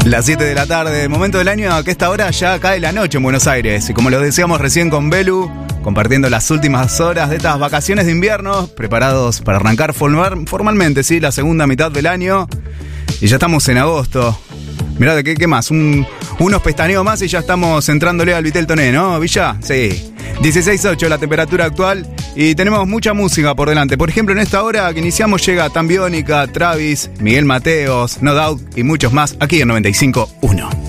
Las 7 de la tarde, momento del año que a esta hora ya cae la noche en Buenos Aires. Y como lo decíamos recién con Belu, compartiendo las últimas horas de estas vacaciones de invierno, preparados para arrancar formalmente, ¿sí? La segunda mitad del año. Y ya estamos en agosto. Mirá, ¿qué más? Unos pestañeos más y ya estamos entrándole al Vitel Toné, ¿no, Villa? Sí. 16.8 la temperatura actual y tenemos mucha música por delante. Por ejemplo, en esta hora que iniciamos llega Tan Biónica, Travis, Miguel Mateos, No Doubt y muchos más aquí en 95.1.